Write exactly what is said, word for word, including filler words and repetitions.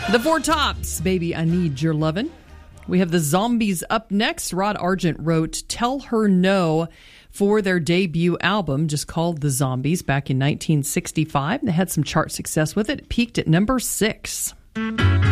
The Four Tops, Baby, I Need Your Lovin'. We have the Zombies up next. Rod Argent wrote Tell Her No for their debut album, just called The Zombies, back in nineteen sixty-five. They had some chart success with it. It peaked at number six.